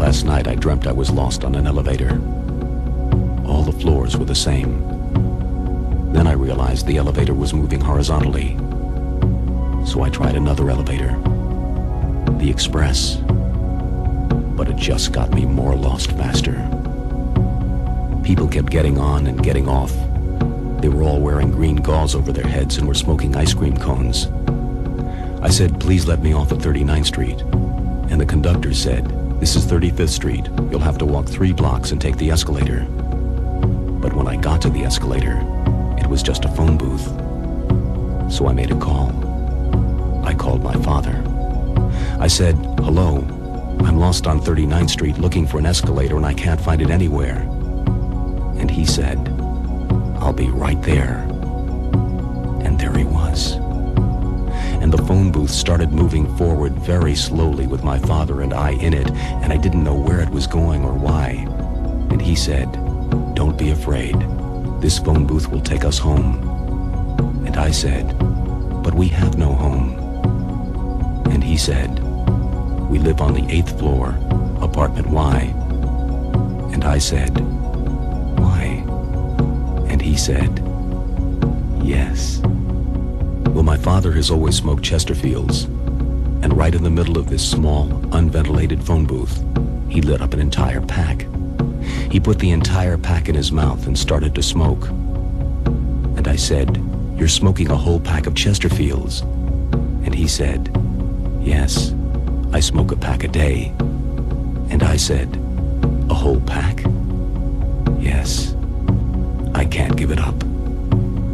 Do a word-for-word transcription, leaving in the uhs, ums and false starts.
Last night I dreamt I was lost on an elevator. All the floors were the same. Then I realized the elevator was moving horizontally. So I tried another elevator, the express. But it just got me more lost faster. People kept getting on and getting off. They were all wearing green gauze over their heads and were smoking ice cream cones. I said, please let me off at thirty-ninth Street. And the conductor said, this is thirty-fifth Street. You'll have to walk three blocks and take the escalator. But when I got to the escalator, it was just a phone booth. So I made a call. I called my father. I said, hello, I'm lost on thirty-ninth Street looking for an escalator and I can't find it anywhere. And he said, I'll be right there. And there he was. And the phone booth started moving forward very slowly with my father and I in it, and I didn't know where it was going or why. And he said, don't be afraid. This phone booth will take us home. And I said, but we have no home. And he said, we live on the eighth floor, apartment Y. And I said, why? And he said, yes. Well, my father has always smoked Chesterfields, and right in the middle of this small, unventilated phone booth, he lit up an entire pack. He put the entire pack in his mouth and started to smoke. And I said, you're smoking a whole pack of Chesterfields. And he said, yes, I smoke a pack a day. And I said, a whole pack? Yes, I can't give it up.